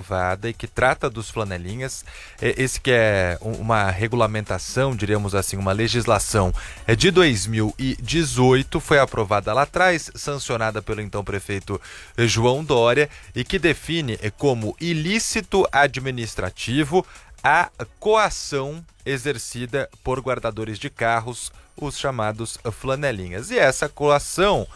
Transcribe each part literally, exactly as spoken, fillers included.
aprovada e que trata dos flanelinhas. Esse que é uma regulamentação, diríamos assim, uma legislação é de dois mil e dezoito, foi aprovada lá atrás, sancionada pelo então prefeito João Dória, e que define como ilícito administrativo a coação exercida por guardadores de carros, os chamados flanelinhas. E essa coação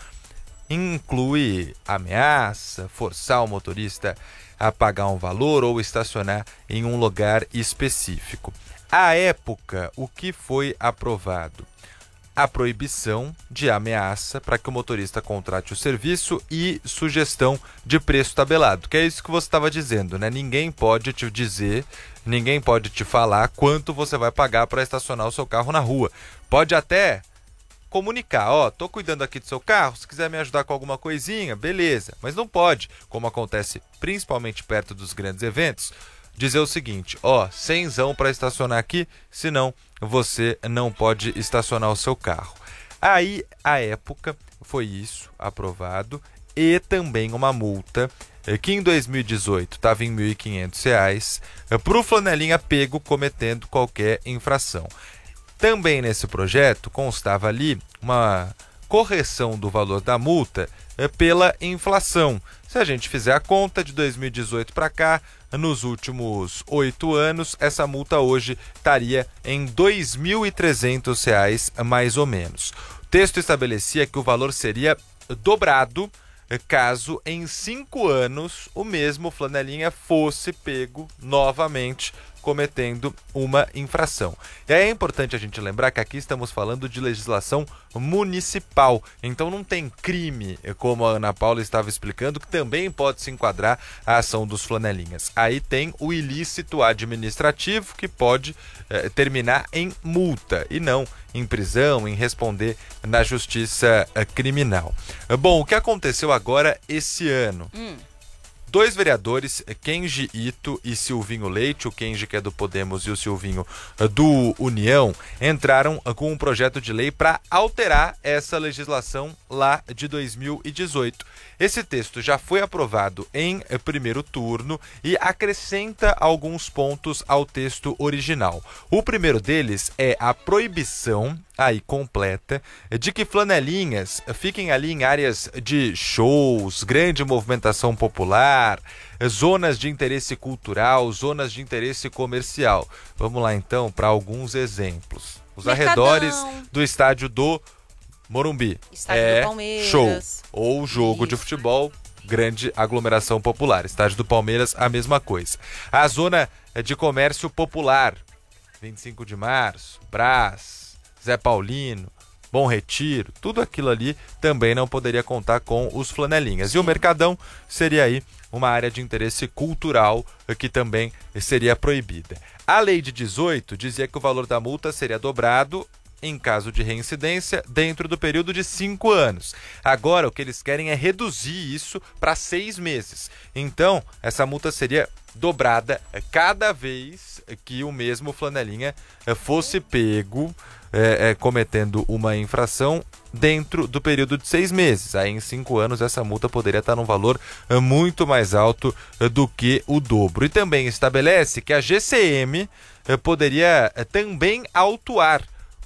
inclui ameaça, forçar o motorista a pagar um valor ou estacionar em um lugar específico. À época, o que foi aprovado? A proibição de ameaça para que o motorista contrate o serviço e sugestão de preço tabelado, que é isso que você estava dizendo, né? Ninguém pode te dizer, ninguém pode te falar quanto você vai pagar para estacionar o seu carro na rua. Pode até comunicar, ó, tô cuidando aqui do seu carro, se quiser me ajudar com alguma coisinha, beleza. Mas não pode, como acontece principalmente perto dos grandes eventos, dizer o seguinte, ó, cenzão para estacionar aqui, senão você não pode estacionar o seu carro. Aí, à época, foi isso aprovado, e também uma multa que em dois mil e dezoito estava em mil e quinhentos reais para o flanelinha pego cometendo qualquer infração. Também nesse projeto constava ali uma correção do valor da multa pela inflação. Se a gente fizer a conta de dois mil e dezoito para cá, nos últimos oito anos, essa multa hoje estaria em dois mil e trezentos reais mais ou menos. O texto estabelecia que o valor seria dobrado caso em cinco anos o mesmo flanelinha fosse pego novamente cometendo uma infração. E aí é importante a gente lembrar que aqui estamos falando de legislação municipal, então não tem crime, como a Ana Paula estava explicando, que também pode se enquadrar a ação dos flanelinhas. Aí tem o ilícito administrativo, que pode eh, terminar em multa e não em prisão, em responder na justiça eh, criminal. Bom, o que aconteceu agora esse ano? Hum. Dois vereadores, Kenji Ito e Silvinho Leite, o Kenji que é do Podemos e o Silvinho do União, entraram com um projeto de lei para alterar essa legislação lá de dois mil e dezoito. Esse texto já foi aprovado em primeiro turno e acrescenta alguns pontos ao texto original. O primeiro deles é a proibição, aí completa, de que flanelinhas fiquem ali em áreas de shows, grande movimentação popular, zonas de interesse cultural, zonas de interesse comercial. Vamos lá então para alguns exemplos. Os Mercadão. Arredores do estádio do Morumbi. Estádio é do Palmeiras. Show ou jogo Isso. de futebol, grande aglomeração popular. Estádio do Palmeiras, a mesma coisa. A zona de comércio popular, vinte e cinco de março, Brás, Zé Paulino, Bom Retiro, tudo aquilo ali também não poderia contar com os flanelinhas. E o Mercadão seria aí uma área de interesse cultural que também seria proibida. A lei de dezoito dizia que o valor da multa seria dobrado em caso de reincidência dentro do período de cinco anos. Agora o que eles querem é reduzir isso para seis meses. Então essa multa seria dobrada cada vez que o mesmo flanelinha fosse pego é, é, cometendo uma infração dentro do período de seis meses. Aí em cinco anos essa multa poderia estar num valor muito mais alto do que o dobro. E também estabelece que a G C M poderia também autuar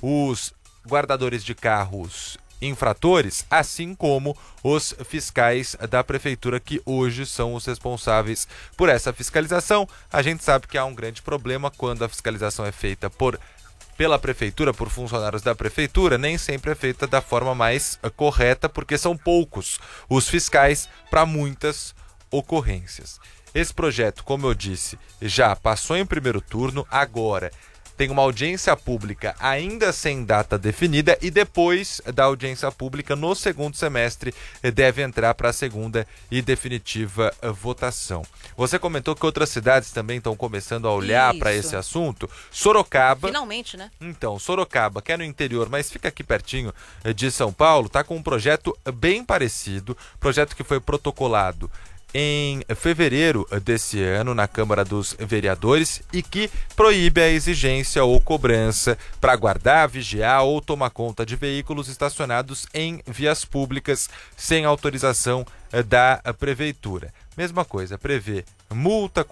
os guardadores de carros infratores, assim como os fiscais da prefeitura, que hoje são os responsáveis por essa fiscalização. A gente sabe que há um grande problema quando a fiscalização é feita por pela prefeitura, por funcionários da prefeitura, nem sempre é feita da forma mais correta, porque são poucos os fiscais para muitas ocorrências. Esse projeto, como eu disse, já passou em primeiro turno, agora tem uma audiência pública ainda sem data definida e depois da audiência pública, no segundo semestre, deve entrar para a segunda e definitiva votação. Você comentou que outras cidades também estão começando a olhar para esse assunto. Sorocaba... Finalmente, né? Então, Sorocaba, que é no interior, mas fica aqui pertinho de São Paulo, está com um projeto bem parecido, projeto que foi protocolado em fevereiro desse ano na Câmara dos Vereadores e que proíbe a exigência ou cobrança para guardar, vigiar ou tomar conta de veículos estacionados em vias públicas sem autorização da prefeitura. Mesma coisa, prevê multa